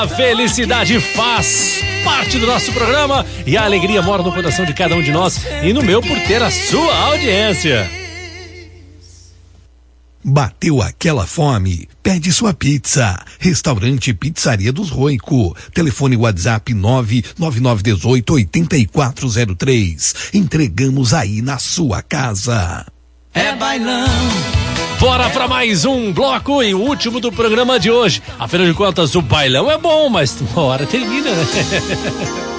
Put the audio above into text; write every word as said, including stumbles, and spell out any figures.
A felicidade faz parte do nosso programa e a alegria mora no coração de cada um de nós e no meu por ter a sua audiência. Bateu aquela fome? Pede sua pizza. Restaurante Pizzaria dos Roico. Telefone WhatsApp nove nove nove um oito oito quatro zero três. Entregamos aí na sua casa. É bailão. Bora pra mais um bloco e o último do programa de hoje. Afinal de contas, o bailão é bom, mas uma hora termina, né?